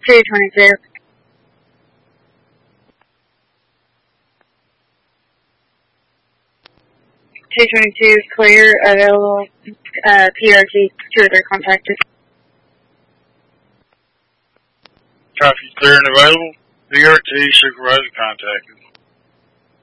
222. 222 clear, available, PRT 203 contacted. Copy, clear and available. PRT supervisor contacted.